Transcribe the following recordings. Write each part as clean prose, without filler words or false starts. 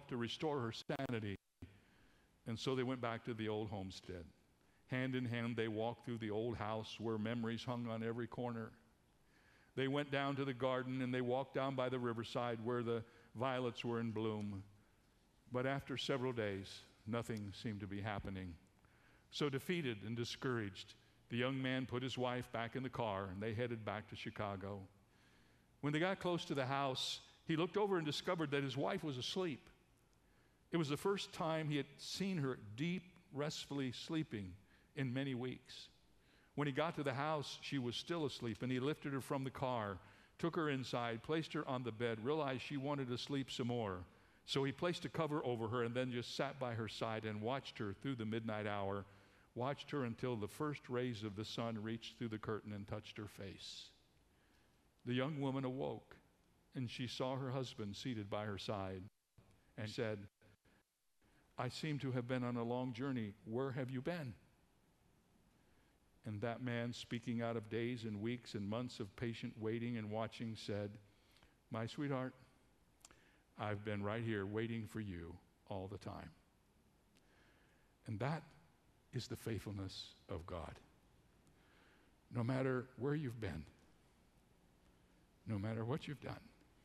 to restore her sanity. And so they went back to the old homestead. Hand in hand, they walked through the old house where memories hung on every corner. They went down to the garden and they walked down by the riverside where the violets were in bloom. But after several days, nothing seemed to be happening. So defeated and discouraged, the young man put his wife back in the car and they headed back to Chicago. When they got close to the house, he looked over and discovered that his wife was asleep. It was the first time he had seen her deep, restfully sleeping in many weeks. When he got to the house, she was still asleep, and he lifted her from the car, took her inside, placed her on the bed, realized she wanted to sleep some more. So he placed a cover over her and then just sat by her side and watched her through the midnight hour, watched her until the first rays of the sun reached through the curtain and touched her face. The young woman awoke, and she saw her husband seated by her side and said, "I seem to have been on a long journey. Where have you been?" And that man, speaking out of days and weeks and months of patient waiting and watching, said, "My sweetheart, I've been right here waiting for you all the time." And that is the faithfulness of God. No matter where you've been, no matter what you've done,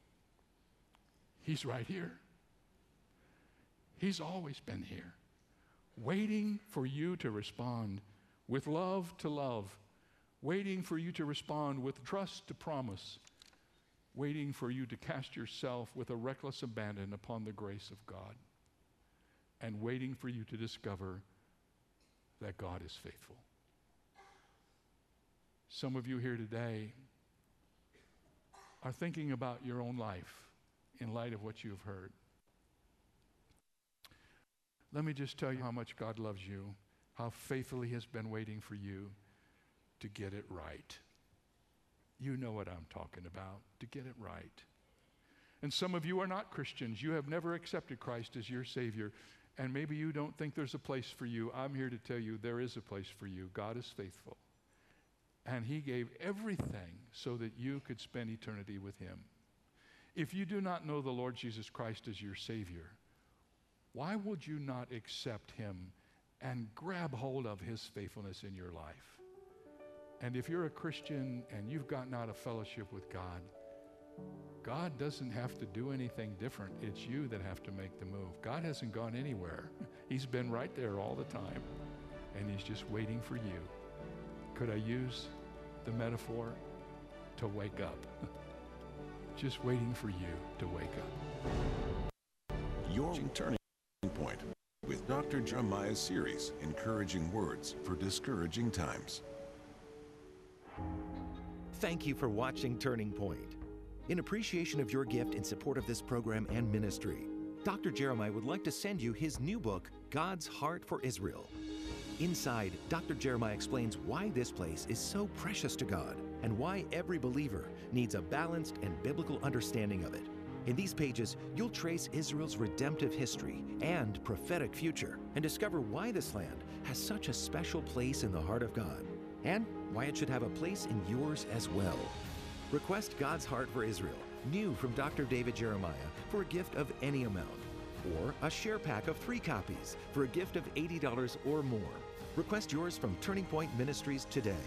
He's right here. He's always been here, waiting for you to respond with love to love, waiting for you to respond with trust to promise, waiting for you to cast yourself with a reckless abandon upon the grace of God, and waiting for you to discover that God is faithful. Some of you here today are thinking about your own life in light of what you've heard. Let me just tell you how much God loves you, how faithfully He has been waiting for you to get it right. You know what I'm talking about, to get it right. And some of you are not Christians. You have never accepted Christ as your Savior, and maybe you don't think there's a place for you. I'm here to tell you there is a place for you. God is faithful. And He gave everything so that you could spend eternity with Him. If you do not know the Lord Jesus Christ as your Savior, why would you not accept Him and grab hold of His faithfulness in your life? And if you're a Christian and you've gotten out of fellowship with God, God doesn't have to do anything different. It's you that have to make the move. God hasn't gone anywhere. He's been right there all the time, and He's just waiting for you. Could I use the metaphor to wake up? Just waiting for you to wake up. You're Turning Point with Dr. Jeremiah's series, Encouraging Words for Discouraging Times. Thank you for watching Turning Point. In appreciation of your gift in support of this program and ministry, Dr. Jeremiah would like to send you his new book, God's Heart for Israel. Inside, Dr. Jeremiah explains why this place is so precious to God and why every believer needs a balanced and biblical understanding of it. In these pages, you'll trace Israel's redemptive history and prophetic future and discover why this land has such a special place in the heart of God and why it should have a place in yours as well. Request God's Heart for Israel, new from Dr. David Jeremiah, for a gift of any amount, or a share pack of 3 copies for a gift of $80 or more. Request yours from Turning Point Ministries today.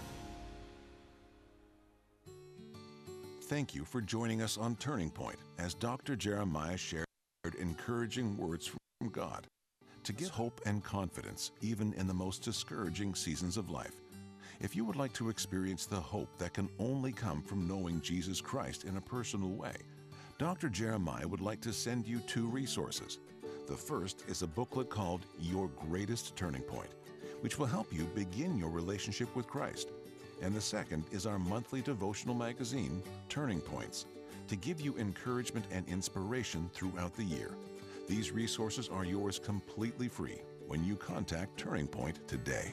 Thank you for joining us on Turning Point as Dr. Jeremiah shared encouraging words from God to give hope and confidence even in the most discouraging seasons of life. If you would like to experience the hope that can only come from knowing Jesus Christ in a personal way, Dr. Jeremiah would like to send you 2 resources. The first is a booklet called Your Greatest Turning Point, which will help you begin your relationship with Christ. And the second is our monthly devotional magazine, Turning Points, to give you encouragement and inspiration throughout the year. These resources are yours completely free when you contact Turning Point today.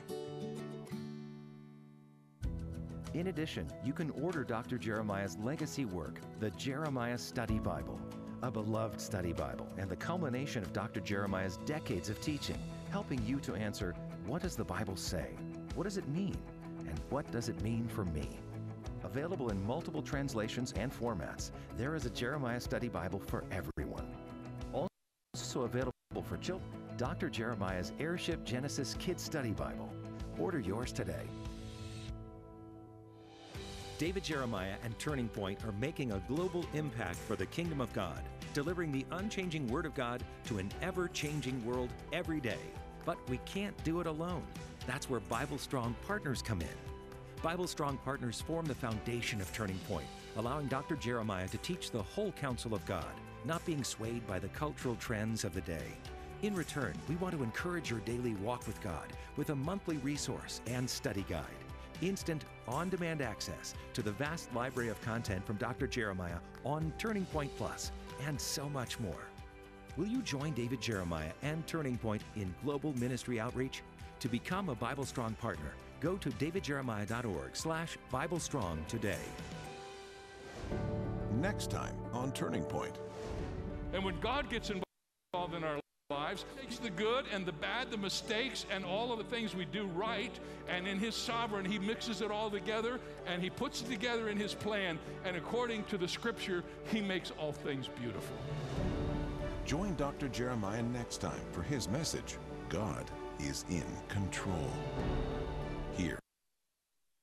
In addition, you can order Dr. Jeremiah's legacy work, the Jeremiah Study Bible, a beloved study Bible and the culmination of Dr. Jeremiah's decades of teaching, helping you to answer, what does the Bible say? What does it mean? And what does it mean for me? Available in multiple translations and formats, there is a Jeremiah Study Bible for everyone. Also, also available for children. Dr. Jeremiah's Airship Genesis Kids Study Bible. Order yours today. David Jeremiah and Turning Point are making a global impact for the kingdom of God, delivering the unchanging Word of God to an ever-changing world every day. But we can't do it alone. That's where Bible Strong Partners come in. Bible Strong Partners form the foundation of Turning Point, allowing Dr. Jeremiah to teach the whole counsel of God, not being swayed by the cultural trends of the day. In return, we want to encourage your daily walk with God with a monthly resource and study guide. Instant, on-demand access to the vast library of content from Dr. Jeremiah on Turning Point Plus, and so much more. Will you join David Jeremiah and Turning Point in global ministry outreach? To become a Bible Strong partner, go to davidjeremiah.org/BibleStrong today. Next time on Turning Point. And when God gets involved in our lives, He takes the good and the bad, the mistakes, and all of the things we do right, and in His sovereign, He mixes it all together, and He puts it together in His plan, and according to the Scripture, He makes all things beautiful. Join Dr. Jeremiah next time for his message, God is in control. Here